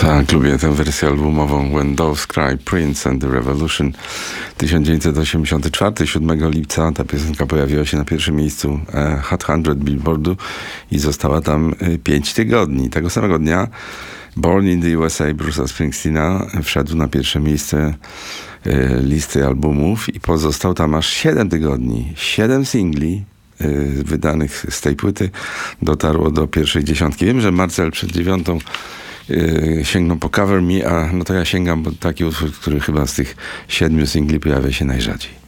Tak, lubię tę wersję albumową When Doves Cry, Prince and the Revolution. 1984, 7 lipca ta piosenka pojawiła się na pierwszym miejscu Hot 100 Billboardu i została tam 5 tygodni. Tego samego dnia Born in the USA Bruce'a Springsteena wszedł na pierwsze miejsce listy albumów i pozostał tam aż 7 tygodni. 7 singli wydanych z tej płyty dotarło do pierwszej dziesiątki. Wiem, że Marcel przed 9 sięgną po Cover Me, a no to ja sięgam po taki utwór, który chyba z tych 7 singli pojawia się najrzadziej.